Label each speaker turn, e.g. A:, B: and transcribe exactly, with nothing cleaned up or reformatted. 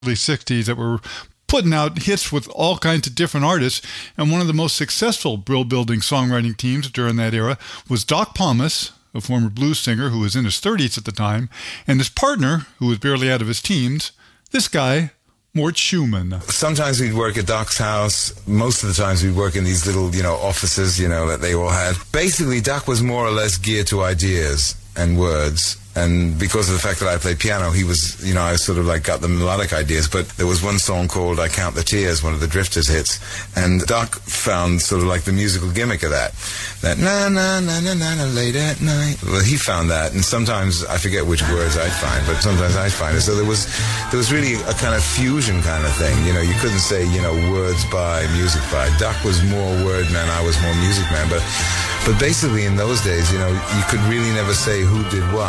A: early sixties that were putting out hits with all kinds of different artists. And one of the most successful brill-building songwriting teams during that era was Doc Pomus, a former blues singer who was in his thirties at the time, and his partner, who was barely out of his teens, this guy, Mort Schumann.
B: Sometimes we'd work at Doc's house. Most of the times we'd work in these little, you know, offices, you know, that they all had. Basically, Doc was more or less geared to ideas and words. And because of the fact that I played piano, he was, you know, I sort of like got the melodic ideas. But there was one song called I Count the Tears, one of the Drifters hits. And Doc found sort of like the musical gimmick of that. That na na na na na na late at night. Well, he found that. And sometimes I forget which words I'd find, but sometimes I'd find it. So there was, there was really a kind of fusion kind of thing. You know, you couldn't say, you know, words by, music by. Doc was more word man, I was more music man. But, but basically in those days, you know, you could really never say who did what.